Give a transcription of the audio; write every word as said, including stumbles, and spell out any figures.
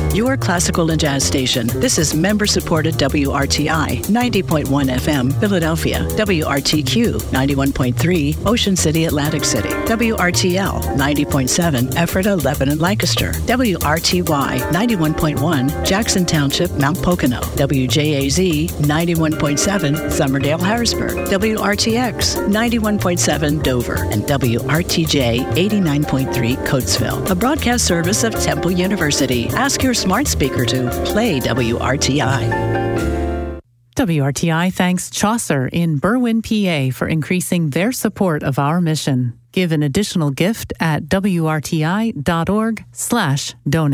your classical and jazz station. This is member-supported W R T I ninety point one F M, Philadelphia. W R T Q ninety-one point three, Ocean City, Atlantic City. W R T L ninety point seven, Ephrata, Lebanon, Lancaster. W R T Y ninety-one point one, Jackson Township, Mount Pocono. W J A Z ninety-one point seven, Summerdale, Harrisburg. W R T X ninety-one point seven, Dover. And W R T J eighty-nine point three, Coatesville. A broadcast service of Temple University. Ask your smart speaker to play W R T I. W R T I thanks Chaucer in Berwyn, P A for increasing their support of our mission. Give an additional gift at W R T I dot org slash donate.